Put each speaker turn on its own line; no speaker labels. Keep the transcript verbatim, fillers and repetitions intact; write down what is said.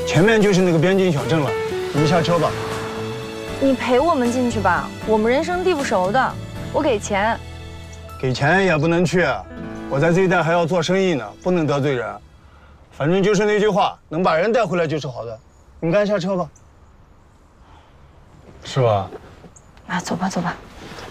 前面就是那个边境小镇了，你们下车吧。
你陪我们进去吧，我们人生地不熟的，我给钱。
给钱也不能去，我在这一带还要做生意呢，不能得罪人。反正就是那句话，能把人带回来就是好的。你们赶紧下车吧。是吧？
啊，走吧走吧。